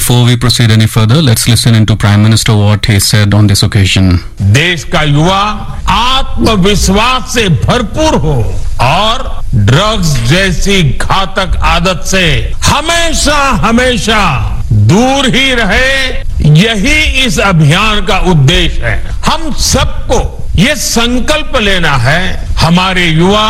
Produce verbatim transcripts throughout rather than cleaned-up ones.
before we proceed any further, let's listen into Prime Minister what he said on this occasion. देश का युवा आत्मविश्वास से भरपूर हो और ड्रग्स जैसी घातक आदत से हमेशा हमेशा दूर ही रहे, यही इस अभियान का उद्देश्य है। हम सबको ये संकल्प लेना है, हमारे युवा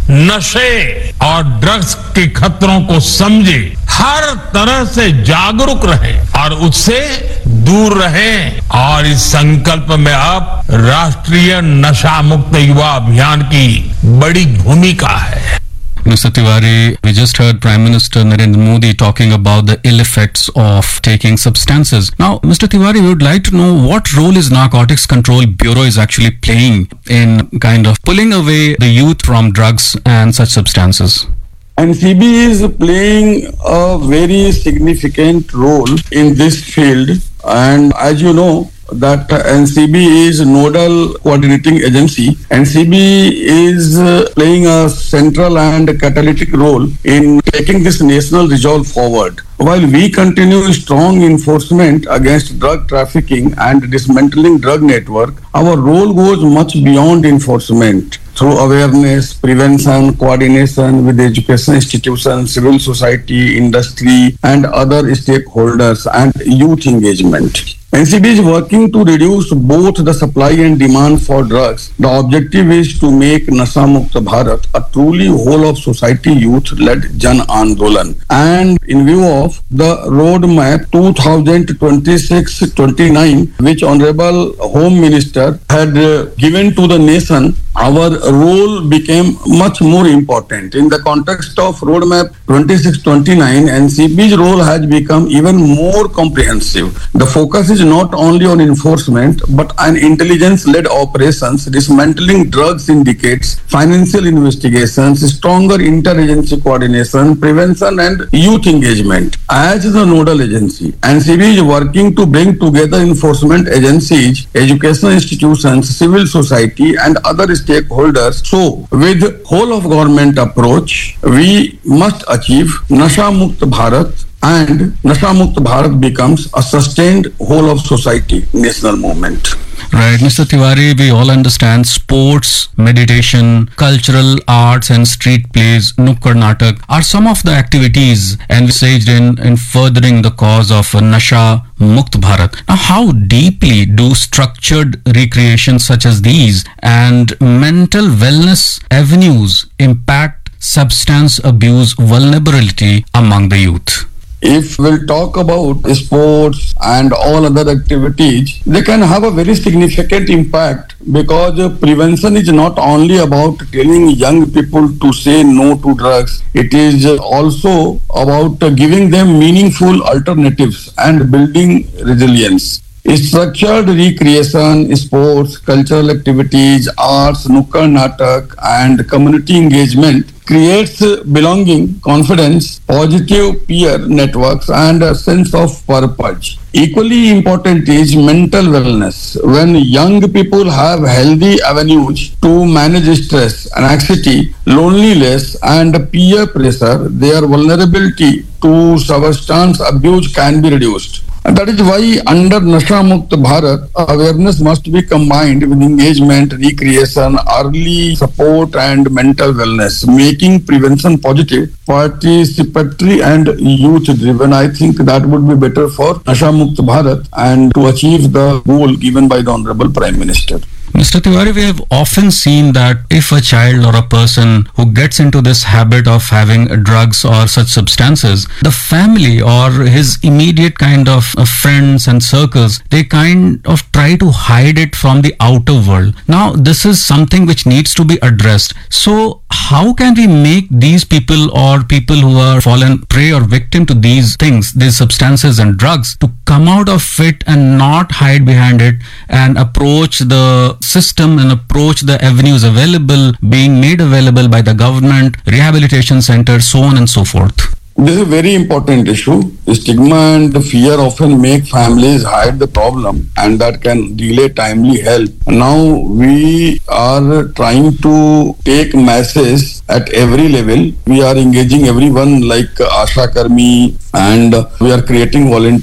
नशे और ड्रग्स के खतरों को समझे, हर तरह से जागरूक रहे और उससे दूर रहे। और इस संकल्प में अब राष्ट्रीय नशा मुक्त युवा अभियान की बड़ी भूमिका है। Mister Tiwari, we just heard Prime Minister Narendra Modi talking about the ill effects of taking substances. Now, Mister Tiwari, we would like to know what role is Narcotics Control Bureau is actually playing in kind of pulling away the youth from drugs and such substances. N C B is playing a very significant role in this field, and as you know, that N C B is nodal coordinating agency. N C B is uh, playing a central and catalytic role in taking this national resolve forward. While we continue strong enforcement against drug trafficking and dismantling drug network, our role goes much beyond enforcement. Through awareness, prevention, coordination with education institutions, civil society, industry, and other stakeholders, and youth engagement. N C B is working to reduce both the supply and demand for drugs. The objective is to make Nasha Mukta Bharat a truly whole of society youth-led Jan Andolan. And in view of the roadmap twenty twenty-six twenty-nine, which Honorable Home Minister had uh, given to the nation, our role became much more important. In the context of roadmap twenty-six twenty-nine, N C B's role has become even more comprehensive. The focus is not only on enforcement but on intelligence-led operations, dismantling drug syndicates, financial investigations, stronger interagency coordination, prevention and youth engagement. As the nodal agency, N C B is working to bring together enforcement agencies, educational institutions, civil society and other stakeholders. So, with whole of government approach, we must achieve Nasha Mukt Bharat, and Nasha Mukt Bharat becomes a sustained whole of society national movement. Right, Mister Tiwari, we all understand sports, meditation, cultural arts and street plays, Nukkad Natak are some of the activities envisaged in, in furthering the cause of Nasha Mukt Bharat. Now, how deeply do structured recreations such as these and mental wellness avenues impact substance abuse vulnerability among the youth? If we'll talk about sports and all other activities, they can have a very significant impact because prevention is not only about telling young people to say no to drugs. It is also about giving them meaningful alternatives and building resilience. Structured recreation, sports, cultural activities, arts, Nukkad Natak and community engagement creates belonging, confidence, positive peer networks and a sense of purpose. Equally important is mental wellness. When young people have healthy avenues to manage stress, anxiety, loneliness and peer pressure, their vulnerability to substance abuse can be reduced. And that is why under Nasha Mukt Bharat, awareness must be combined with engagement, recreation, early support and mental wellness, making prevention positive, participatory and youth-driven. I think that would be better for Nasha Mukt Bharat and to achieve the goal given by the Honorable Prime Minister. Mister Tiwari, we have often seen that if a child or a person who gets into this habit of having drugs or such substances, the family or his immediate kind of uh, friends and circles, they kind of try to hide it from the outer world. Now, this is something which needs to be addressed. So, how can we make these people or people who are fallen prey or victim to these things, these substances and drugs, to come out of it and not hide behind it and approach the system and approach the avenues available, being made available by the government, rehabilitation centers, so on and so forth? This is a very important issue. Stigma and fear often make families hide the problem and that can delay timely help. Now we are trying to take masses at every level. We are engaging everyone like Asha Karmi and we are creating volunteers